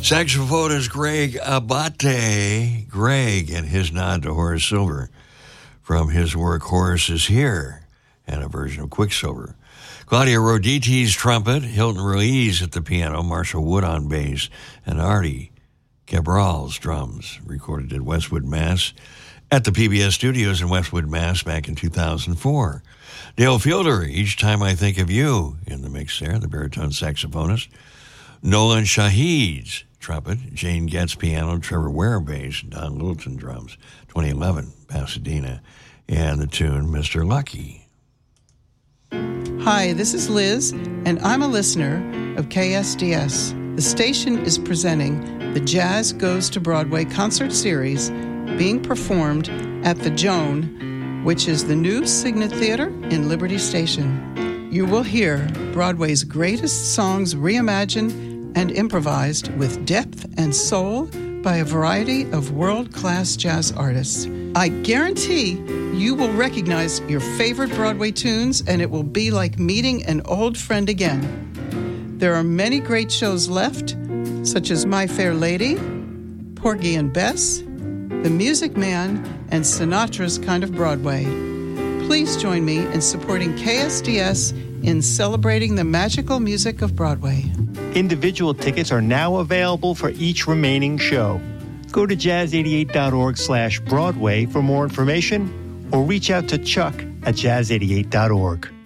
Saxophonist Greg Abate. Greg and his nod to Horace Silver from his work Horace is Here and a version of Quicksilver. Claudia Roditi's trumpet, Hilton Ruiz at the piano, Marshall Wood on bass, and Artie Cabral's drums, recorded at Westwood, Mass. At the PBS Studios in Westwood, Mass. Back in 2004. Dale Fielder, Each Time I Think of You, in the mix there, the baritone saxophonist. Nolan Shahid's trumpet, Jane Getz piano, Trevor Ware bass, Don Littleton drums, 2011, Pasadena, and the tune Mr. Lucky. Hi, this is Liz, and I'm a listener of KSDS. The station is presenting the Jazz Goes to Broadway concert series being performed at the Joan, which is the new Signet Theater in Liberty Station. You will hear Broadway's greatest songs reimagined and improvised with depth and soul by a variety of world-class jazz artists. I guarantee you will recognize your favorite Broadway tunes, and it will be like meeting an old friend again. There are many great shows left, such as My Fair Lady, Porgy and Bess, The Music Man, and Sinatra's Kind of Broadway. Please join me in supporting KSDS in celebrating the magical music of Broadway. Individual tickets are now available for each remaining show. Go to jazz88.org/Broadway for more information or reach out to Chuck at jazz88.org.